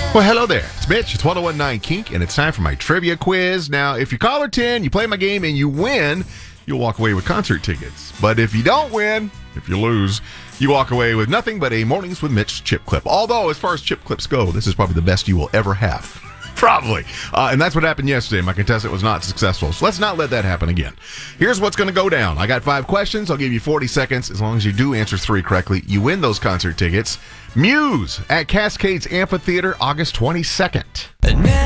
Well, hello there. It's Mitch. It's 1019 Kink, and it's time for my trivia quiz. Now, if you call or 10, you play my game, and you win, you'll walk away with concert tickets. But if you don't win, if you lose, you walk away with nothing but a Mornings with Mitch chip clip. Although, as far as chip clips go, this is probably the best you will ever have. Probably. And that's what happened yesterday. My contestant was not successful. So let's not let that happen again. Here's what's going to go down. I got 5 questions. I'll give you 40 seconds. As long as you do answer 3 correctly, you win those concert tickets. Muse at Cascades Amphitheater, August 22nd.